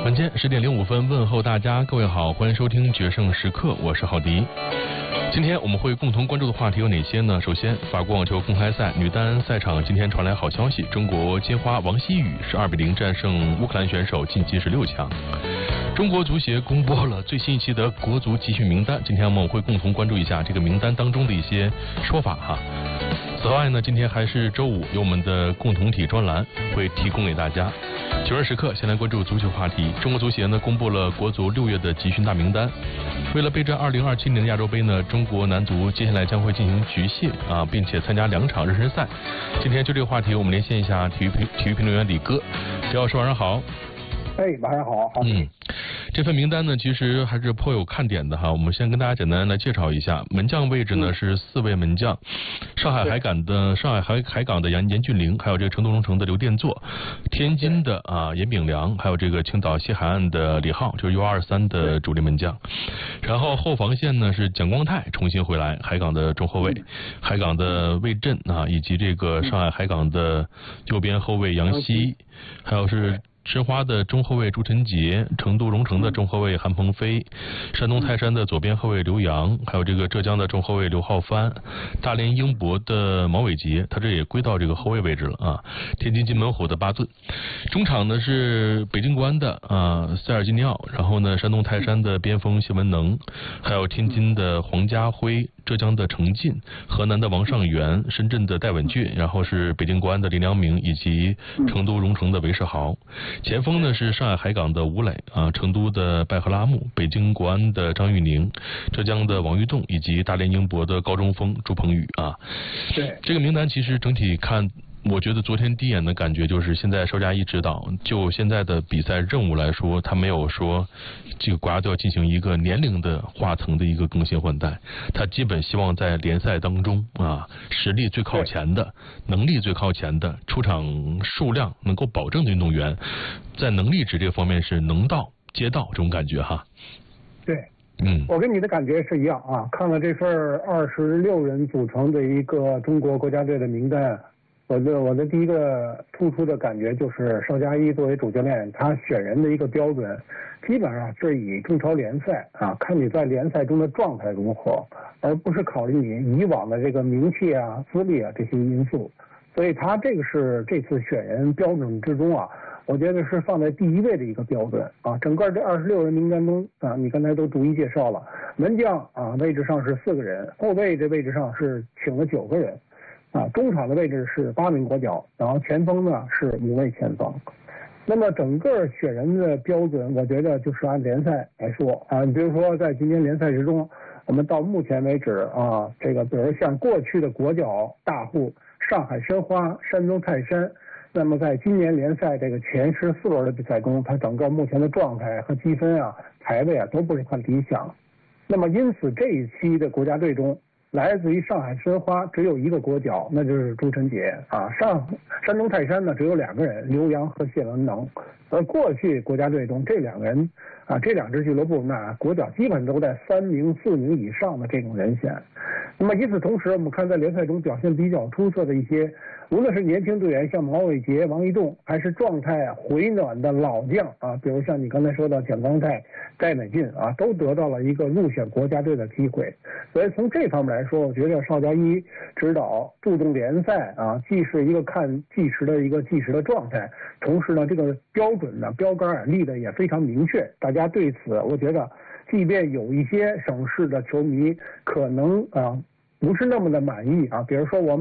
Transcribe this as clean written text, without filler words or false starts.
晚间10:05问候大家，各位好，欢迎收听决胜时刻，我是郝迪。今天我们会共同关注的话题有哪些呢？首先，法国网球公开赛女单赛场今天传来好消息，中国金花王希雨是2-0战胜乌克兰选手晋级16强。中国足协公布了最新一期的国足集训名单，今天我们会共同关注一下这个名单当中的一些说法哈。此外呢，今天还是周五，有我们的共同体专栏会提供给大家。决胜时刻，先来关注足球话题。中国足协呢公布了国足6月的集训大名单。为了备战2027年的亚洲杯呢，中国男足接下来将会进行局限并且参加2场热身赛。今天就这个话题，我们连线一下体育评论员李哥。李老师晚上好。 晚上好。 这份名单呢，其实还是颇有看点的哈。我们先跟大家简单来介绍一下，门将位置呢是4位门将，上海海港的严俊凌，还有这个成都龙城的刘殿座，天津的严炳良，还有这个青岛西海岸的李浩，就是 U23的主力门将。然后后防线呢是蒋光太重新回来，海港的中后卫，海港的魏震以及这个上海海港的右边后卫杨希，还有是申花的中后卫朱晨杰，成都龙城的中后卫韩鹏飞，山东泰山的左边后卫刘洋，还有这个浙江的中后卫刘浩帆，大连英博的毛伟杰，他这也归到这个后卫位置了天津津门虎的巴顿，中场呢是北京国安的塞尔吉尼奥，然后呢山东泰山的边锋谢文能，还有天津的黄家辉，浙江的程进，河南的王上元，深圳的戴稳俊，然后是北京国安的林良铭以及成都龙城的韦世豪。前锋呢是上海海港的吴磊成都的拜赫拉木，北京国安的张玉宁，浙江的王玉栋以及大连英博的高中锋朱鹏宇对， 这个名单其实整体看，我觉得昨天第一眼的感觉就是现在邵佳一指导就现在的比赛任务来说，他没有说这个国家队要进行一个年龄的划层的一个更新换代，他基本希望在联赛当中实力最靠前的，能力最靠前的，出场数量能够保证的运动员，在能力值这方面是能到接到这种感觉哈。 对，我跟你的感觉是一样看了这份26人组成的一个中国国家队的名单，我的第一个突出的感觉就是邵佳一作为主教练，他选人的一个标准基本上是以中超联赛看你在联赛中的状态如何，而不是考虑你以往的这个名气资历这些因素。所以他这个是这次选人标准之中我觉得是放在第一位的一个标准整个这26人名单中你刚才都逐一介绍了，门将位置上是4个人，后卫这位置上是请了9个人中场的位置是8名国脚，然后前锋呢是5位前锋。那么整个选人的标准，我觉得就是按联赛来说你比如说在今年联赛之中，我们到目前为止这个比如像过去的国脚大户上海申花、山东泰山，那么在今年联赛这个前14轮的比赛中，它整个目前的状态和积分排位都不是很理想。那么因此这一期的国家队中，来自于上海申花只有一个国脚，那就是朱晨杰山东泰山呢只有2个人，刘洋和谢文能。而过去国家队中这2个人这2支俱乐部国脚基本都在3名、4名以上的这种人选。那么与此同时，我们看在联赛中表现比较出色的一些，无论是年轻队员像毛伟杰、王一栋，还是状态回暖的老将比如像你刚才说到蒋光太、戴稳俊都得到了一个入选国家队的机会。所以从这方面来说，我觉得邵佳一指导注重联赛既是一个看计时的状态，同时呢这个标准呢标杆立的也非常明确。大家对此我觉得即便有一些省市的球迷可能不是那么的满意比如说我们